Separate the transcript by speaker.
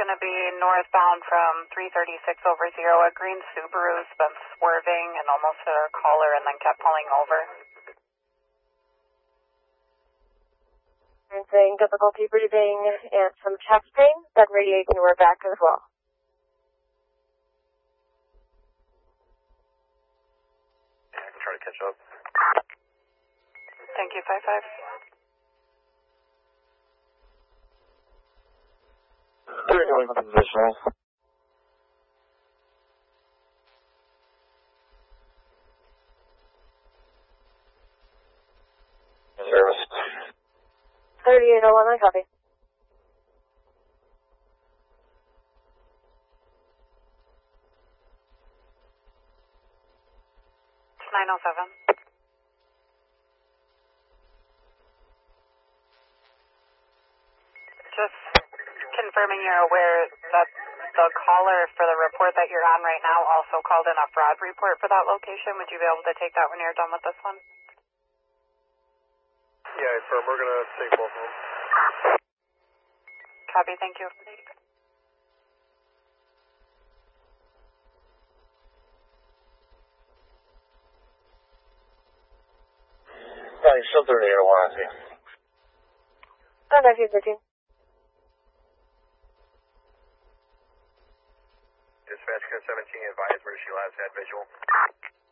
Speaker 1: going to be northbound from 336 over 0. A green Subaru's been swerving and almost hit our caller and then kept pulling over.
Speaker 2: Experiencing difficulty breathing and some chest pain, then radiate when we're back as well.
Speaker 3: Yeah, I can try to catch up.
Speaker 1: Thank you, 5-5.
Speaker 3: They're going positional. Service.
Speaker 2: 3801, I copy.
Speaker 1: It's 907. Just confirming you're aware that the caller for the report that you're on right now also called in a fraud report for that location. Would you be able to take that when you're done with this one?
Speaker 3: Yeah, confirm. We're going to take both of them.
Speaker 1: Copy, thank you.
Speaker 3: Still 3801, I see.
Speaker 2: 5-5-13.
Speaker 3: Dispatch code 17, advise where she last had visual.